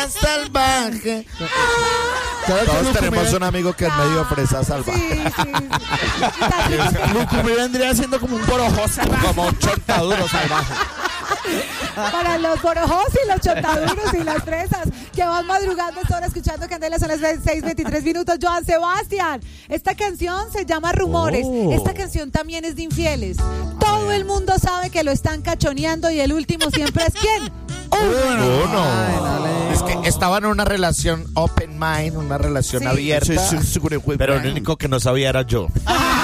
salvaje. Todos tenemos un amigo que es medio fresa salvaje. Sí. Lucumí vendría siendo como un borojo salvaje. Como un chontaduro salvaje. Para los borojos y los chotaduros y las fresas que van madrugando esta hora escuchando Candela, son las 6:23 minutos. Joan Sebastián, esta canción se llama Rumores. Esta canción también es de infieles. Todo el mundo sabe que lo están cachoneando y el último siempre es ¿quién? Uno. Es que estaban en una relación open mind, una relación abierta, pero el único que no sabía era yo.